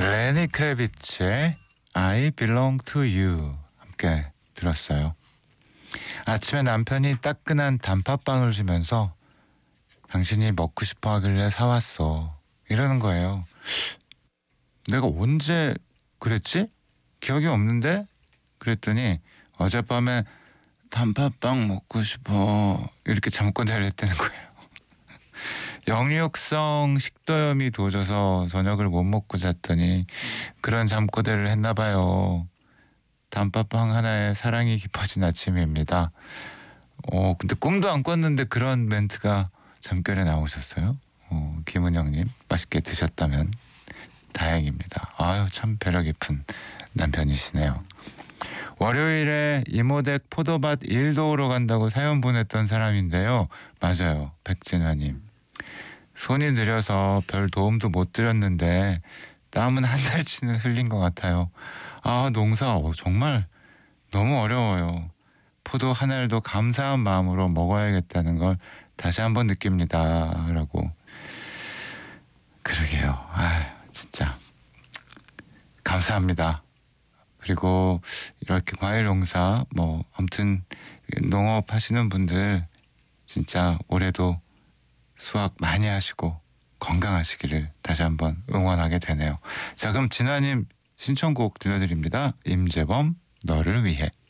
레니 크레비츠의 I belong to you 함께 들었어요. 아침에 남편이 따끈한 단팥빵을 주면서 당신이 먹고 싶어 하길래 사왔어 이러는 거예요. 내가 언제 그랬지? 기억이 없는데? 그랬더니 어젯밤에 단팥빵 먹고 싶어 이렇게 잠꼬대를 했다는 거예요. 역류성 식도염이 도져서 저녁을 못 먹고 잤더니 그런 잠꼬대를 했나 봐요. 단팥빵 하나에 사랑이 깊어진 아침입니다. 근데 꿈도 안 꿨는데 그런 멘트가 잠결에 나오셨어요. 김은영님 맛있게 드셨다면 다행입니다. 아유 참 배려 깊은 남편이시네요. 월요일에 이모댁 포도밭 일 도우러 간다고 사연 보냈던 사람인데요. 맞아요. 백진화님. 손이 느려서 별 도움도 못 드렸는데 땀은 한 달치는 흘린 것 같아요. 아 농사 정말 너무 어려워요. 포도 한 알도 감사한 마음으로 먹어야겠다는 걸 다시 한번 느낍니다. 라고. 그러게요. 아 진짜 감사합니다. 그리고 이렇게 과일 농사 아무튼 농업 하시는 분들 진짜 올해도 수확 많이 하시고 건강하시기를 다시 한번 응원하게 되네요. 자 그럼 진아님 신청곡 들려드립니다. 임재범 너를 위해.